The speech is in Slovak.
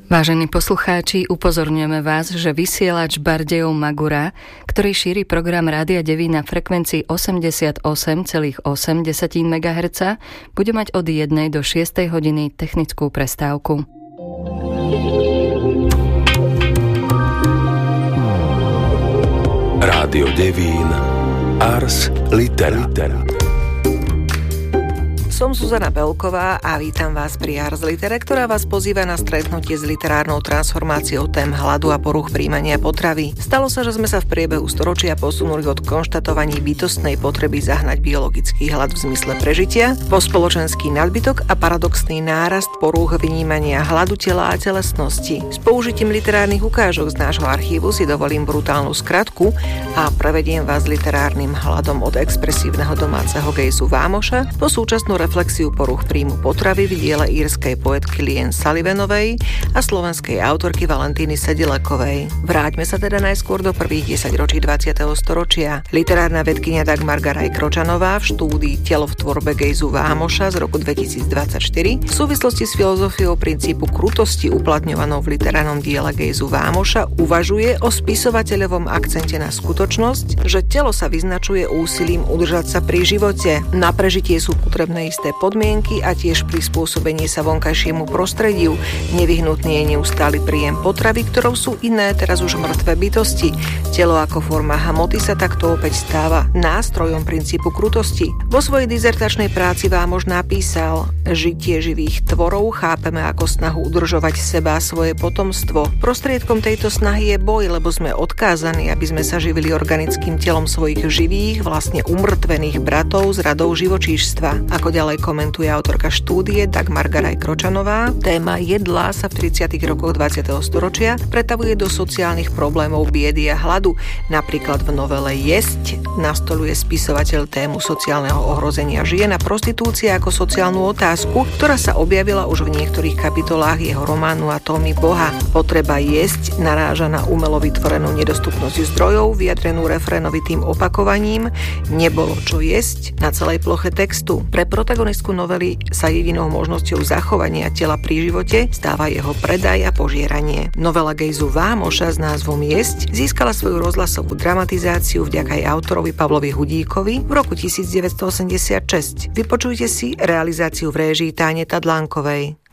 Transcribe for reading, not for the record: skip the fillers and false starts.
Vážení poslucháči, upozorňujeme vás, že vysielač Bardejov Magura, ktorý šíri program Rádia Devín na frekvencii 88,8 MHz, bude mať od 1 do 6 hodiny technickú prestávku. Rádio Devín Ars Litera. Som Zuzana Belková a vítam vás pri Ars Litere, ktorá vás pozýva na stretnutie s literárnou transformáciou tém hladu a porúch príjmania potravy. Stalo sa, že sme sa v priebehu storočia posunuli od konštatovaní bytostnej potreby zahnať biologický hlad v zmysle prežitia po spoločenský nadbytok a paradoxný nárast porúch vnímania hladu tela a telesnosti. S použitím literárnych ukážok z nášho archívu si dovolím brutálnu skratku a prevediem vás literárnym hladom od expresívneho domáceho gejzu Vámoša po súčasnú reflexiu porúch príjmu potravy v diele írskej poetky Liane Sullivanovej a slovenskej autorky Valentíny Sedilekovej. Vráťme sa teda najskôr do prvých 10 ročí 20. storočia. Literárna vedkyňa Dagmar Garaj-Kročanová v štúdii Telo v tvorbe gejzu Vámoša z roku 2024 v súvislosti s filozofiou princípu krutosti uplatňovanou v literárnom diele gejzu Vámoša uvažuje o spisovateľovom akcente na skutočnosť, že telo sa vyznačuje úsilím udržať sa pri živote. Na prežitie sú potrebné isté podmienky a tiež prispôsobenie sa vonkajšiemu prostrediu. Nevyhnutný je neustály príjem potravy, ktorou sú iné, teraz už mŕtve bytosti. Telo ako forma hmoty sa takto opäť stáva nástrojom princípu krutosti. Vo svojej dizertačnej práci Vámoš napísal: žitie živých tvorov chápeme ako snahu udržovať seba a svoje potomstvo. Prostriedkom tejto snahy je boj, lebo sme odkázaní, aby sme sa živili organickým telom svojich živých, vlastne umrtvených bratov z radov živočíšstva. Ako ďalej komentuje autorka štúdie Dagmar Garaj-Kročanová, téma jedla sa v 30. rokoch 20. storočia pretavuje do sociálnych problémov biedy a hladu. Napríklad v novele Jesť nastoľuje spisovateľ tému sociálneho ohrozenia žien a prostitúcie ako sociálnu otázku, ktorá sa objavila už v niektorých kapitolách jeho románu Atómy Boha. Potreba jesť naráža na umelo vytvorenú nedostupnosť zdrojov, vyjadrenú refrénovitým opakovaním nebolo čo jesť na celej ploche textu. Pre protagonistku novely sa jedinou možnosťou zachovania tela pri živote stáva jeho predaj a požieranie. Novela gejzu Vámoša s názvom Jesť získala svoju rozhlasovú dramatizáciu vďaka aj autorovi Pavlovi Hudíkovi v roku 1986. Vypočujte si realizáciu v réžii Táne Tadlánkovej.